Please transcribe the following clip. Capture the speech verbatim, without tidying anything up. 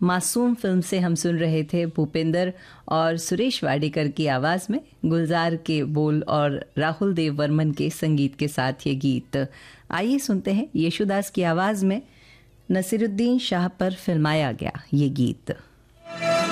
मासूम फिल्म से हम सुन रहे थे भूपेंद्र और सुरेश वाडेकर की आवाज़ में गुलजार के बोल और राहुल देव वर्मन के संगीत के साथ ये गीत। आइए सुनते हैं येशुदास की आवाज़ में नसीरुद्दीन शाह पर फिल्माया गया ये गीत।